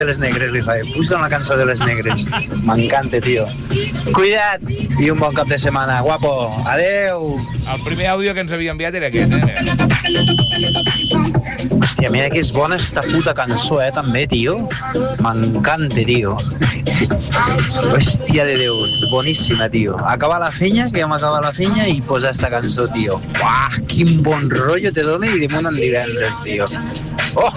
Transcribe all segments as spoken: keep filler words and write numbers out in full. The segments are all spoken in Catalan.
de les negres li fa, puja una cançó de les negres. M'encanta, tio. Cuida't i un bon cap de setmana, guapo. Adeu. El primer àudio que ens havia enviat era aquest, eh? Hòstia, mira que és bona esta puta cançó, eh, també, tio. M'encanta, tio. Hòstia de Déu, boníssima, tio. Acaba la feina, que ja m'acaba la feina, i posa esta cançó, tio. Uah, quin bon rotllo te dona i damunt en divendres, tio. Oh!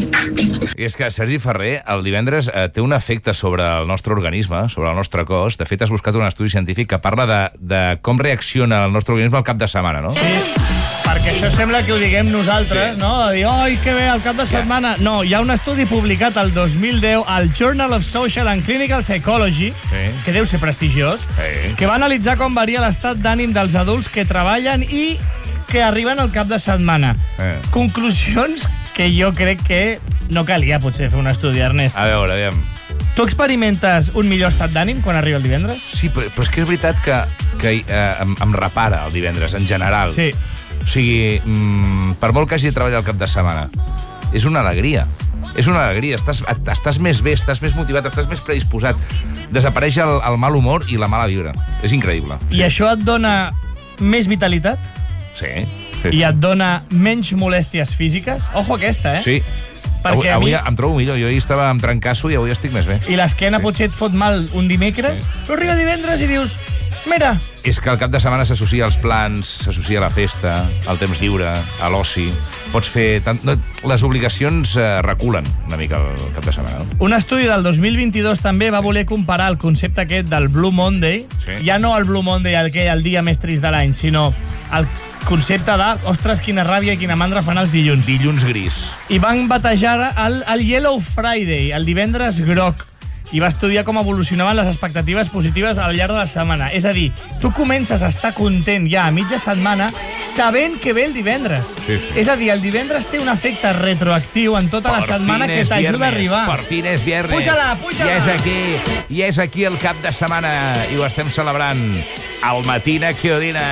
I és que Sergi Ferrer, el divendres, eh, té un efecte sobre el nostre organisme, sobre el nostre cos. De fet, has buscat un estudi científic que parla de, de com reacciona el nostre organisme al cap de setmana, no? Sí, perquè això sembla que ho diguem nosaltres, sí. No? De dir, oi, que bé, el cap de setmana. Ja. No, hi ha un estudi publicat el dos mil deu al Journal of Social and Clinical Psychology, sí. Que deu ser prestigiós, sí. Que va analitzar com varia l'estat d'ànim dels adults que treballen i que arriben al cap de setmana. Eh. Conclusions que jo crec que no calia, potser, fer un estudi, Ernest. A veure, aviam. Tu experimentes un millor estat d'ànim quan arriba el divendres? Sí, però, però és que és veritat que, que eh, em, em repara el divendres, en general. Sí. O sigui, mm, per molt que hagi de treballar el cap de setmana, és una alegria. És una alegria. Estàs, estàs més bé, estàs més motivat, estàs més predisposat. Desapareix el, el mal humor i la mala vibra. És increïble. I sí. Això et dona més vitalitat? Sí. Sí. I et dona menys molèsties físiques? Ojo aquesta, eh? Sí. Perquè avui, avui mi... em trobo millor. Jo ahir estava amb trencasso i avui estic més bé. I l'esquena sí. Potser et fot mal un dimecres, sí. Però arriba divendres i dius, mira... És que el cap de setmana s'associa als plans, s'associa a la festa, al temps lliure, a l'oci. Pots fer... Tant... Les obligacions eh, reculen una mica el cap de setmana, no? Un estudi del dos mil vint-i-dos també va voler comparar el concepte aquest del Blue Monday, sí. Ja no el Blue Monday, el, que, el dia més trist de l'any, sinó el concepte de, ostres, quina ràbia i quina mandra fan els dilluns. Dilluns gris. I van batejar el, el Yellow Friday, el divendres groc, i va estudiar com evolucionaven les expectatives positives al llarg de la setmana. És a dir, tu comences a estar content ja a mitja setmana sabent que ve el divendres. Sí, sí. És a dir, el divendres té un efecte retroactiu en tota por la setmana que t'ajuda a arribar. Per fin és viernes. Puja-la, puja-la. I és aquí, i és aquí el cap de setmana, i ho estem celebrant al Matina Codina.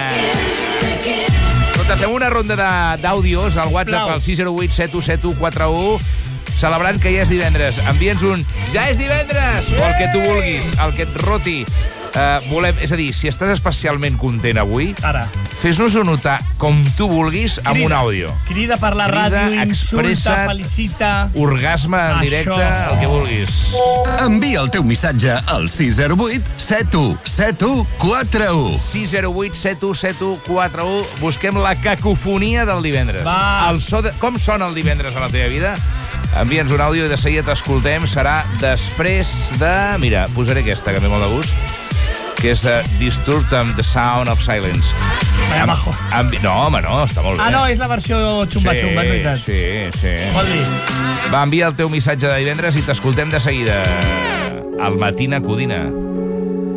Fem una ronda d'àudios al WhatsApp al sis zero vuit set u set u quatre u celebrant que ja és divendres. Envia'ns un ja és divendres o el que tu vulguis, el que et roti. Uh, volem, és a dir, si estàs especialment content avui, ara fes-nos-ho notar com tu vulguis amb crida, un àudio. Crida per la crida, ràdio, insulta, felicita, orgasme en directe, això. El que vulguis. Envia el teu missatge al sis zero vuit set u set u quatre u. sis zero vuit set u set u quatre u. Busquem la cacofonia del divendres. Va. El so de... Com sona el divendres a la teva vida? Envia'ns un àudio i de seguida t'escoltem. Serà després de... Mira, posaré aquesta, que m'he molt de gust, que és uh, Disturbed amb The Sound of Silence. Vaya majo. Amb, no, home, no, està molt bé. Ah, no, és la versió xumba-xumba, és veritat. Sí, sí. Vol dir. Va, envia el teu missatge de divendres i t'escoltem de seguida. Al Matina Codina.